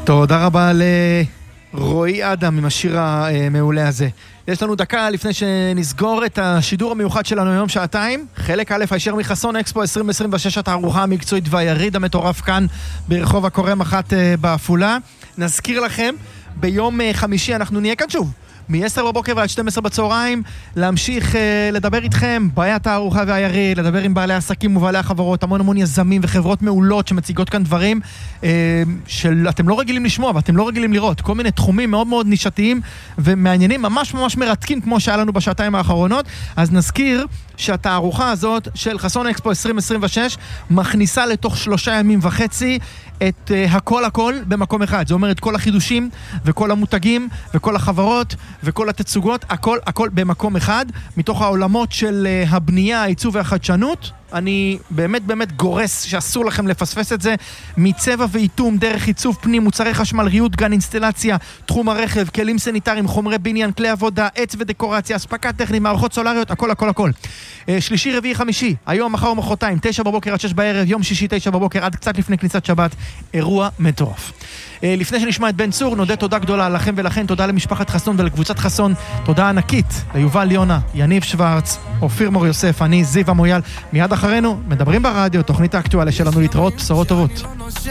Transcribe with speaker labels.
Speaker 1: תודה רבה לרועי אדם עם השיר המעולה הזה. יש לנו דקה לפני שנסגור את השידור המיוחד שלנו היום, שעתיים. חלק א' הישר מחסון אקספו 2026, התערוכה המקצועית והיריד המטורף כאן ברחוב הקורם אחת באפולה. נזכיר לכם, ביום חמישי אנחנו נהיה כאן שוב מ-10 בבוקר ועד 12 בצהריים, להמשיך לדבר איתכם בעי התערוכה והיריד, לדבר עם בעלי עסקים ובעלי החברות, המון יזמים וחברות מעולות שמציגות כאן דברים שאתם לא רגילים לשמוע ואתם לא רגילים לראות, כל מיני תחומים מאוד מאוד נישתיים ומעניינים, ממש מרתקים כמו שהיה לנו בשעתיים האחרונות. אז נזכיר שהתערוכה הזאת של חסון אקספו 2026 מכניסה לתוך 3.5 ימים את הכל במקום אחד. זה אומר את כל החידושים וכל המותגים וכל החברות וכל התצוגות, הכל במקום אחד, מתוך העולמות של הבנייה, העיצוב והחדשנות. אני באמת גורס שאסור לכם לפספס את זה, מצבע ואיתום, דרך עיצוב פנים, מוצרי חשמל, ריהוט, גן, אינסטלציה, תחום הרכב, כלים סניטריים, חומרי בניין, כלי עבודה, עץ ודקורציה, הספקת טכנית, מערכות סולריות, הכל. שלישי, רביעי, חמישי, היום, מחר ומחרתיים, 9 בבוקר עד 6 בערב, יום שישי 9 בבוקר עד קצת לפני כניסת שבת, אירוע מטורף. לפני שנשמע את בן צור, נודה תודה גדולה לכם ולכן, תודה למשפחת חסון ולקבוצת חסון, תודה ענקית ליובל יונה, יניב שוורץ, אופיר מור יוסף, אני זיו המויאל. מיד אחרינו מדברים ברדיו, תוכנית האקטואליה שלנו, להתראות, בשורות טובות.